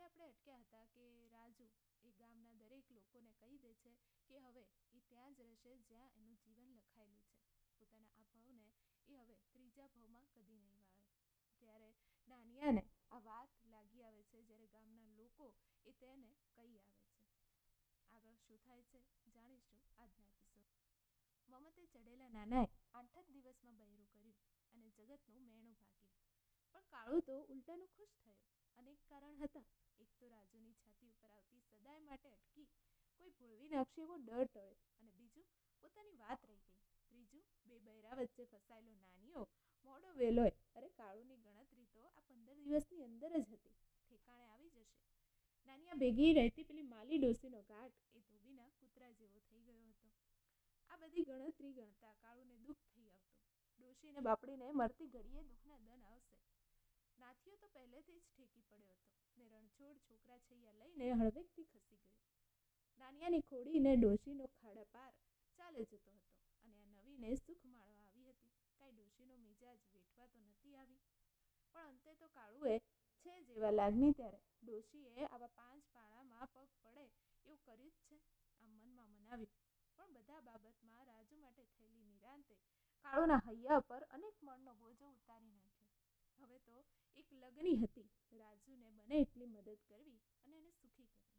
આપણે અટક્યા હતા કે રાજુ એ ગામના દરેક લોકોને કહી દે છે કે હવે એ ત્યાં જ રહેશે જ્યાં એનું જીવન લખાયેલું છે. પોતાના આ ભાવને એ હવે ત્રીજા ભાવમાં કદી નહીં વાળે. ત્યારે નાનિયાને આ વાત લાગી આવે છે જ્યારે ગામના લોકો એ તેને કહી આવે છે. આગળ શું થાય છે જાણીશું આજના એપિસોડ. મમતે ચડેલા નાનાએ 8 જ દિવસમાં બૈરું કર્યું અને જગતનું મેણું ભાગ્યું. પણ કાળુ તો ઉલટાનું ખુશ થયો. અનેક કારણ હતા. એક તો રાજુની છાતી ઉપર આવતી સદાય માટે અટકી કોઈ ભૂળવી નાખશે એવો ડર ટળ્યો અને બીજું પોતાની વાત રહી ગઈ. ત્રીજું બે બૈરા વચ્ચે ફસાયેલો નાનિયો મોડો વેલોય. અરે કાળુની ગણતરી તો આ 15 દિવસની અંદર જ હતી. ઠેકાણે આવી જશે. નાનિયા ભેગી રહેતી પેલી માલી ડોસીનો ઘાટ એ ધોબીના કૂતરા જેવો થઈ ગયો હતો. આ બધી ગણતરી ગણતા કાળુને દુઃખ થઈ આવતું. ડોશીને બાપડીને મરતી ઘડીએ દુઃખના દન આવશે. નાથિયો તો પહેલેથી જ ઠેકી પડ્યો હતો ને રણછોડ છોકરા છૈયા લઈને હળવેકથી ખસી ગયો. નાનિયાની ખોડીને ડોશીનો ખાડા પાર ચાલે જતો હતો અને આ નવીને સુખ માણવા આવી હતી. કાંઈ ડોશીનો મિજાજ વેઠવા તો નથી આવી. પણ અંતે તો કાળુએ છે જેવા લાગણી ત્યારે ડોશીએ આવા 5 પાણામાં પગ પડે એવું કર્યું જ છે. આમ મનમાં મનાવ્યું. પણ બધા બાબતમાં રાજુ માટે થયેલી નિરાંતે કાળુના હૈયા પર અનેક મણનો બોજો ઉતારી નાખ્યો. હવે તો એક લગની હતી રાજુને બને એટલી મદદ કરવી અને એને સુખી કરવી.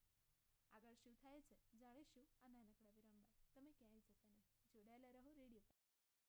આગળ શું થાય છે જાણીશું આ નાનકડા વિરામ બાદ. તમે ક્યાંય જતા નહીં, જોડાયેલા રહો રેડિયો.